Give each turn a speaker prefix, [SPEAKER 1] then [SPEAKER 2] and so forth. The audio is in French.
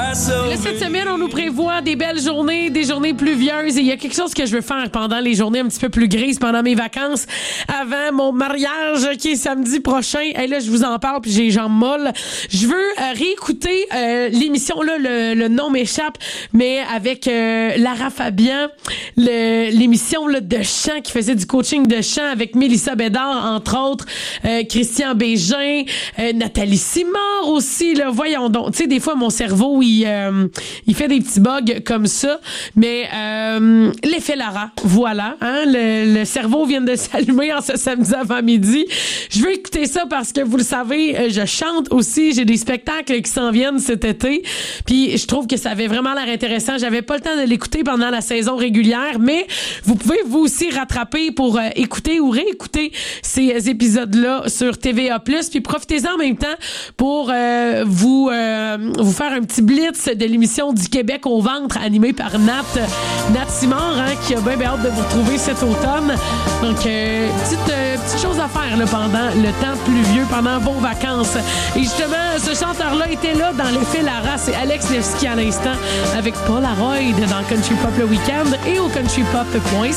[SPEAKER 1] Là, cette semaine, on nous prévoit des belles journées, des journées pluvieuses. Et il y a quelque chose que je veux faire pendant les journées un petit peu plus grises, pendant mes vacances, avant mon mariage qui est samedi prochain. Et là, je vous en parle, puis j'ai les jambes molles. Je veux réécouter l'émission, là, le nom m'échappe, mais avec Lara Fabian, l'émission là, de chant qui faisait du coaching de chant avec Mélissa Bédard, entre autres, Christian Bégin, Nathalie Simard aussi. Là, voyons donc, tu sais, des fois, mon cerveau, il fait des petits bugs comme ça, mais l'effet Lara, voilà, hein, le cerveau vient de s'allumer en ce samedi avant-midi. Je veux écouter ça parce que vous le savez, je chante aussi, j'ai des spectacles qui s'en viennent cet été, puis je trouve que ça avait vraiment l'air intéressant. J'avais pas le temps de l'écouter pendant la saison régulière, mais vous pouvez vous aussi rattraper pour écouter ou réécouter ces épisodes-là sur TVA+, puis profitez-en en même temps pour vous faire un petit blitz de l'émission du Québec au ventre animée par Nat Simard, hein, qui a bien hâte de vous retrouver cet automne. Donc, petite chose à faire là, pendant le temps pluvieux, pendant vos vacances. Et justement, ce chanteur-là était là dans l'effet Lara. C'est Alex Nevsky à l'instant avec Polaroid dans Country Pop le Week-end et au countrypop.ca.